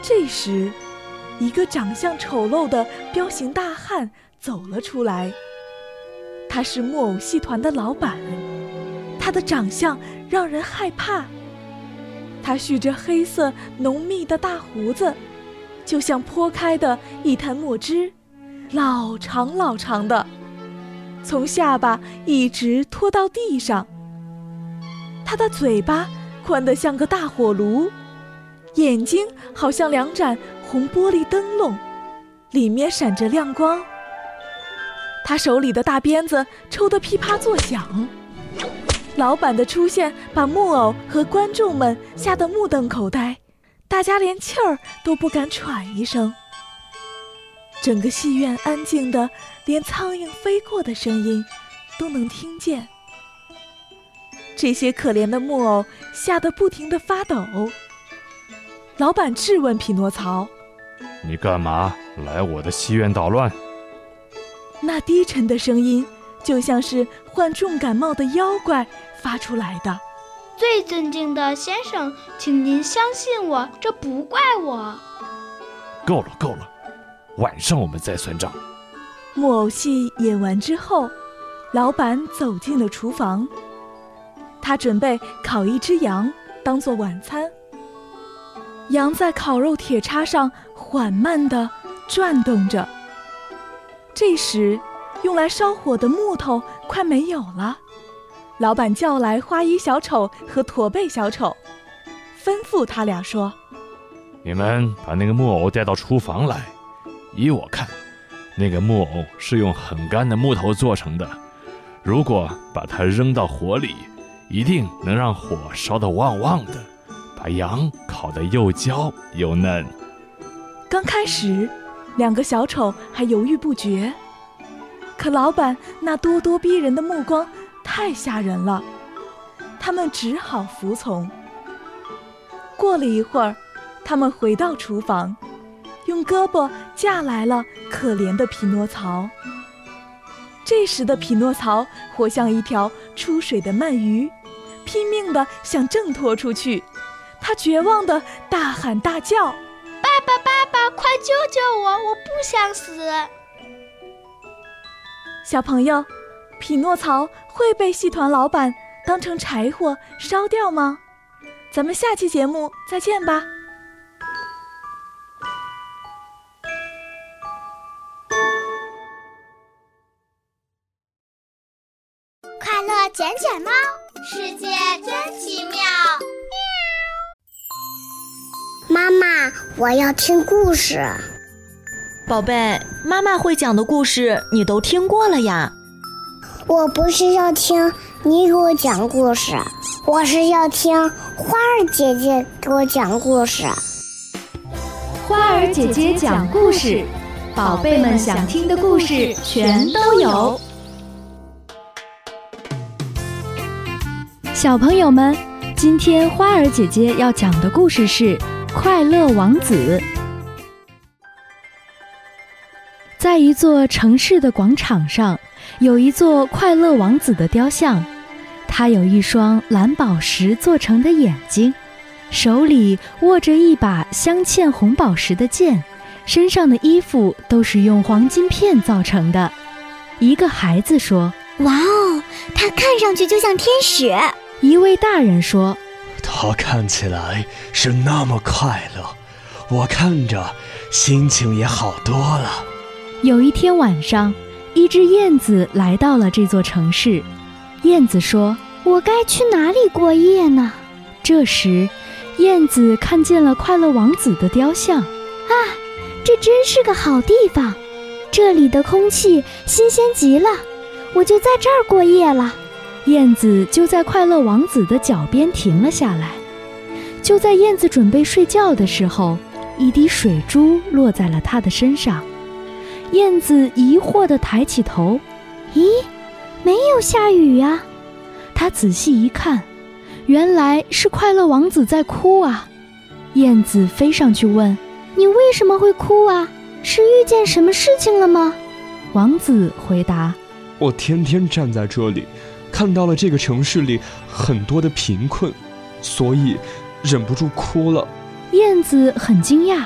这时，一个长相丑陋的彪形大汉走了出来。他是木偶戏团的老板，他的长相让人害怕。他蓄着黑色浓密的大胡子，就像泼开的一滩墨汁，老长老长的，从下巴一直拖到地上。他的嘴巴宽得像个大火炉，眼睛好像两盏红玻璃灯笼，里面闪着亮光。他手里的大鞭子抽得噼啪作响。老板的出现把木偶和观众们吓得目瞪口呆，大家连气儿都不敢喘一声。整个戏院安静的连苍蝇飞过的声音都能听见。这些可怜的木偶吓得不停地发抖。老板质问匹诺曹： 你干嘛来我的戏院捣乱？ 那低沉的声音就像是患重感冒的妖怪发出来的。 最尊敬的先生，请您相信我，这不怪我。 够了够了，晚上我们再算账。 木偶戏演完之后，老板走进了厨房，他准备烤一只羊当做晚餐。羊在烤肉铁叉上缓慢地转动着。这时，用来烧火的木头快没有了。老板叫来花衣小丑和驼背小丑，吩咐他俩说： 你们把那个木偶带到厨房来。依我看，那个木偶是用很干的木头做成的，如果把它扔到火里，一定能让火烧得旺旺的，把羊烤得又焦又嫩。 刚开始，两个小丑还犹豫不决，可老板那咄咄逼人的目光太吓人了，他们只好服从。过了一会儿，他们回到厨房，用胳膊架来了可怜的匹诺曹。这时的匹诺曹活像一条出水的鳗鱼，拼命地想挣脱出去。他绝望地大喊大叫： 爸爸爸爸，快救救我，我不想死。 小朋友，匹诺曹会被戏团老板当成柴火烧掉吗？咱们下期节目再见吧。 快乐卷卷猫，世界真奇妙。妈妈，我要听故事。 宝贝，妈妈会讲的故事你都听过了呀。 我不是要听你给我讲故事，我是要听花儿姐姐给我讲故事。 花儿姐姐讲故事，宝贝们想听的故事全都有。小朋友们，今天花儿姐姐要讲的故事是快乐王子。在一座城市的广场上，有一座快乐王子的雕像。他有一双蓝宝石做成的眼睛，手里握着一把镶嵌红宝石的剑，身上的衣服都是用黄金片造成的。一个孩子说： 哇哦，他看上去就像天使。 一位大人说： 他看起来是那么快乐，我看着心情也好多了。 有一天晚上，一只燕子来到了这座城市。燕子说： 我该去哪里过夜呢？ 这时，燕子看见了快乐王子的雕像。 啊，这真是个好地方，这里的空气新鲜极了，我就在这儿过夜了。 燕子就在快乐王子的脚边停了下来。就在燕子准备睡觉的时候，一滴水珠落在了她的身上。燕子疑惑地抬起头， 咦，没有下雨呀。 她仔细一看，原来是快乐王子在哭啊。燕子飞上去问： 你为什么会哭啊？是遇见什么事情了吗？ 王子回答： 我天天站在这里，看到了这个城市里很多的贫困，所以忍不住哭了。 燕子很惊讶，